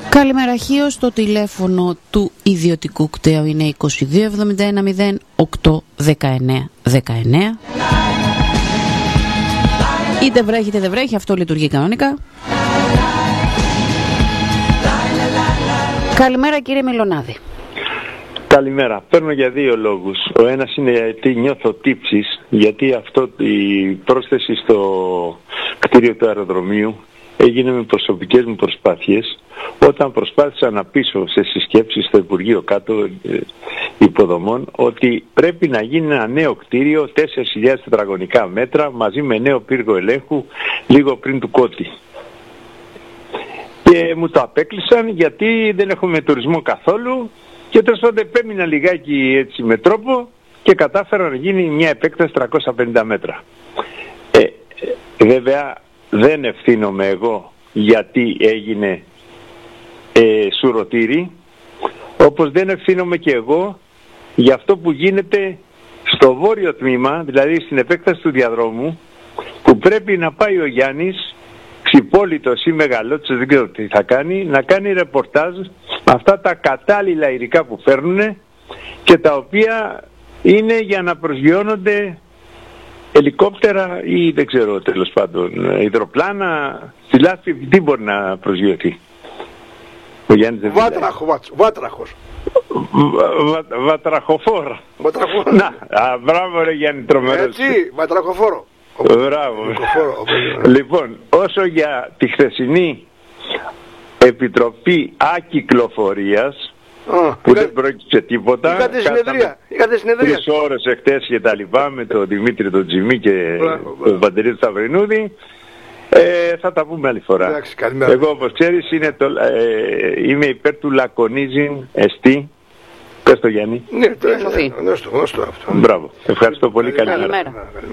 Καλημέρα Χίος, το τηλέφωνο του ιδιωτικού κταίου είναι 2271 08 19 19. Είτε βρέχει είτε δεν βρέχει, αυτό λειτουργεί κανονικά. Καλημέρα κύριε Μιλονάδη. Καλημέρα. Παίρνω για δύο λόγους. Ο ένας είναι γιατί νιώθω τύψεις, γιατί η πρόσθεση στο κτίριο του αεροδρομίου έγινε με προσωπικές μου προσπάθειες. Όταν προσπάθησα να πείσω σε συσκέψεις στο Υπουργείο κάτω υποδομών ότι πρέπει να γίνει ένα νέο κτίριο 4.000 τετραγωνικά μέτρα μαζί με νέο πύργο ελέγχου λίγο πριν του Κώτη. Και μου το απέκλεισαν γιατί δεν έχουμε τουρισμό καθόλου και τέλος πάντων επέμεινα λιγάκι έτσι με τρόπο και κατάφερα να γίνει μια επέκταση 350 μέτρα. Βέβαια δεν ευθύνομαι εγώ γιατί έγινε σουρωτήρι, όπως δεν ευθύνομαι και εγώ για αυτό που γίνεται στο βόρειο τμήμα, δηλαδή στην επέκταση του διαδρόμου, που πρέπει να πάει ο Γιάννης ξυπόλυτος ή μεγαλότσος, δεν ξέρω τι θα κάνει, να κάνει ρεπορτάζ με αυτά τα κατάλληλα υλικά που φέρνουν και τα οποία είναι για να προσγειώνονται ελικόπτερα ή δεν ξέρω τέλος πάντων υδροπλάνα, στη λάσπη, τι μπορεί να προσγειωθεί. Ο Γιάννης δεν Βάτραχος. Βατραχοφόρο. Να, μπράβο ρε Γιάννη, τρομερός. Έτσι, βατραχοφόρο. Μπράβο. Λοιπόν, όσο για τη χθεσινή Επιτροπή Ακυκλοφορίας, που δεν πρόκειψε τίποτα, είχατε συνεδρία 3 ώρες εχθές και τα λοιπά με τον Δημήτρη τον Τζιμί και τον Παντελή του Σταυρινούδη, θα τα πούμε άλλη φορά. Εντάξει, εγώ όπως ξέρεις είμαι υπέρ του λακωνίζιν εστί. Πες το Γιάννη. Ναι, γνωστό αυτό. Μπράβο, ευχαριστώ πολύ, καλημέρα.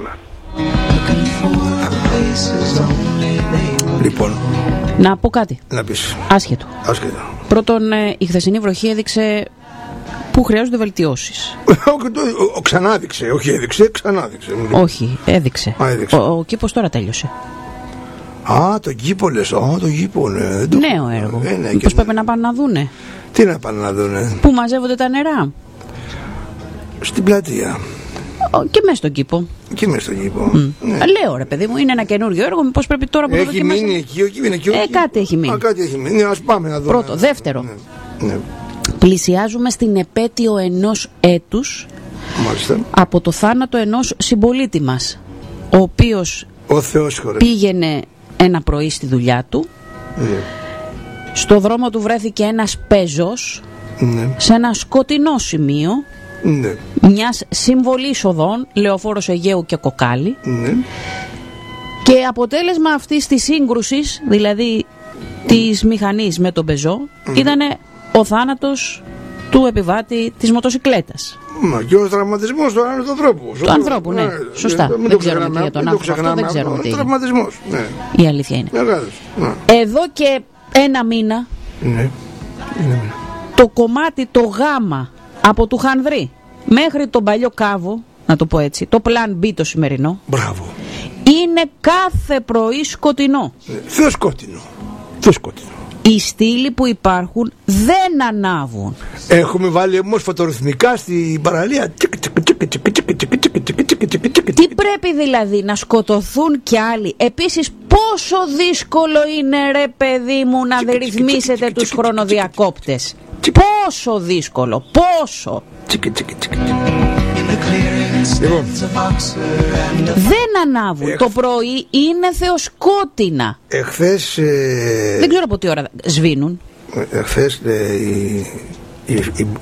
Λοιπόν, να πω κάτι. Να πεις. Άσχετο. Πρώτον, η χθεσινή βροχή έδειξε που χρειάζονται βελτιώσεις. Ξανάδειξε, όχι έδειξε, ξανάδειξε. Όχι, έδειξε. Ο κήπος τώρα τέλειωσε. Α, το κήπο λες, το κήπο, ναι. Νέο έργο. Μήπως πρέπει να πάνε να δούνε. Τι να πάνε να δούνε. Πού μαζεύονται τα νερά. Στην πλατεία. Και μέσα στον κήπο. Και μέσα στον κήπο. Ναι. Λέω ρε παιδί μου, είναι ένα καινούριο έργο, μήπως πρέπει τώρα που το δοκιμάσουμε. Έχει μείνει εκεί, κάτι έχει μείνει. Κάτι έχει μείνει, ας πάμε να δούμε. Πρώτο. Δεύτερο. Ναι. Πλησιάζουμε στην επέτειο ενός έτους. Μάλιστα. Από το θάνατο ενός συμπολίτη μας, ο οποίος πήγαινε ένα πρωί στη δουλειά του. Ναι. Στο δρόμο του βρέθηκε ένας πεζός, ναι, σε ένα σκοτεινό σημείο, ναι, μιας συμβολής οδών, λεωφόρος Αιγαίου και Κοκάλι, ναι, και αποτέλεσμα αυτής της σύγκρουσης, δηλαδή της μηχανής με τον πεζό, ήτανε ο θάνατος του επιβάτη της μοτοσικλέτας. Μα και ο τραυματισμός του ανθρώπου. Του ανθρώπου, ναι. Σωστά. Δεν ξέρουμε τι για τον άνθρωπο αυτό, δεν ξέρουμε τι. Τραυματισμός, ναι. Η αλήθεια είναι. Εδώ και ένα μήνα, ναι, το κομμάτι το γάμα από του Χανδρή μέχρι τον παλιό Κάβο, να το πω έτσι, το πλάν B το σημερινό, μπράβο, είναι κάθε πρωί σκοτεινό. Θεοσκότεινο. Οι στήλοι που υπάρχουν δεν ανάβουν. Έχουμε βάλει όμως φωτορυθμικά στην παραλία. Τι πρέπει δηλαδή, να σκοτωθούν κι άλλοι? Επίσης πόσο δύσκολο είναι ρε παιδί μου να ρυθμίσετε τους χρονοδιακόπτες? Πόσο δύσκολο, πόσο. Λοιπόν, δεν ανάβουν. Το πρωί είναι θεοσκότεινα. Εχθές δεν ξέρω από τι ώρα σβήνουν. Εχθές